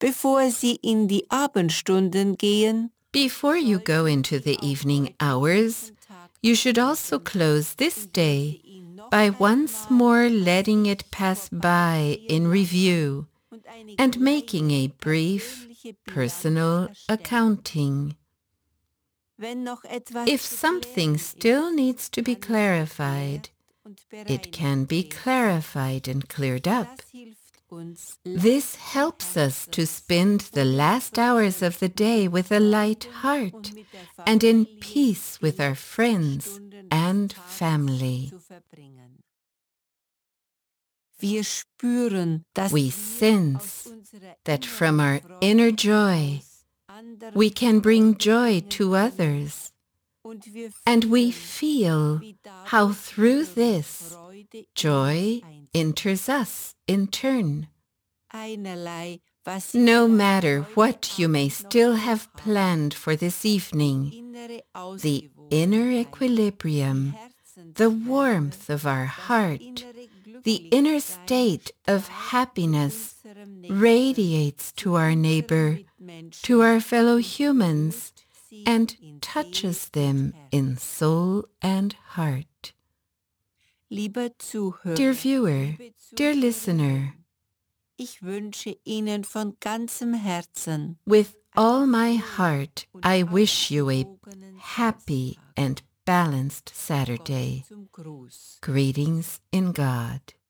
Bevor Sie in die Abendstunden gehen, Before you go into the evening hours, you should also close this day by once more letting it pass by in review and making a brief personal accounting. If something still needs to be clarified, it can be clarified and cleared up. This helps us to spend the last hours of the day with a light heart and in peace with our friends and family. We sense that from our inner joy, we can bring joy to others, and we feel how through this, joy enters us in turn. No matter what you may still have planned for this evening, the inner equilibrium, the warmth of our heart, the inner state of happiness radiates to our neighbor, to our fellow humans, and touches them in soul and heart. Dear viewer, dear listener, with all my heart, I wish you a happy and balanced Saturday. Greetings in God.